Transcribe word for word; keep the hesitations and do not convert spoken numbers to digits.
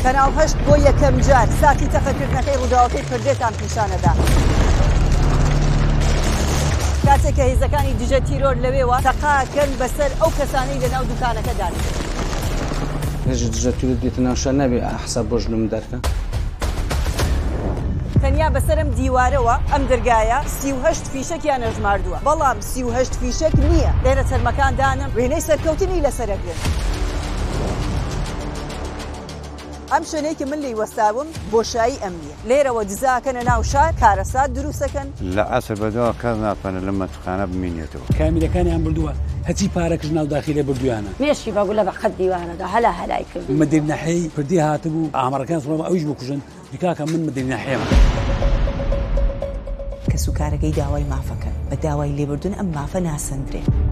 کەناڵ هەشت بۆ یەکەم جار ساتی تەقەکردنەکەی ڕووداوەکەی پردێتان پیشانەدا. کاتێک کە هێزەکانی دژە تیرۆر لەوێوە تەقاکەن بەسەر ئەو کەسانەی لەناو دوکانەکەدان. هێزی دژە تیرۆر دیتە ناو شار نابێ حساب بۆ ژنم دەرکە. تەنیا بەسەرم دیوارەوە ئەم دەرگایە سی و هەشت فیشەکیان نەژماردووە، بەڵام سی و هەشت فیشەک نییە. لێرە چەرمەکاندانم وێنەی سەرکەوتنی لەسەرەگرن. ئەم شوێنەیەکی من لی وەستاوم بۆشایی ئەمنیە. لێرەوە دزاکەنە ناو شار کارەسات دروستەکەن. لە عەسر بەدەوە کەس ناتوانێت لە مەتخانە بمینێتەوە. کامیرەکانیان بردووە هەچی پارەکەش ناو داخیلێ بردویانە. مێشی بەگولە بە قەت دیوانەدا هەلا هەلای کرد. مدیر نەحەی پردی هاتبوو ئامەڕەکان سڵەوە ئەویش بکوژن دیکاکە من مدیر نەحەیەم. کە سوکارەکەی داوای مافەکە بە داوای لێبوردن ئەم مافە ناسەندرێ.